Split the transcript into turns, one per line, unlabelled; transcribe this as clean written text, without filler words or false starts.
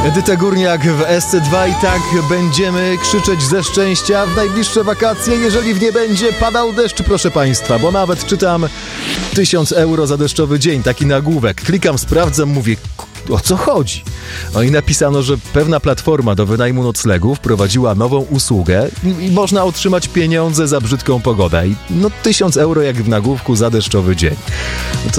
Edyta Górniak w SC2 i tak będziemy krzyczeć ze szczęścia w najbliższe wakacje, jeżeli w nie będzie padał deszcz, proszę Państwa, bo nawet czytam 1000 euro za deszczowy dzień, taki nagłówek. Klikam, sprawdzam, mówię, o co chodzi? No i napisano, że pewna platforma do wynajmu noclegów wprowadziła nową usługę i można otrzymać pieniądze za brzydką pogodę. I 1000 euro jak w nagłówku za deszczowy dzień.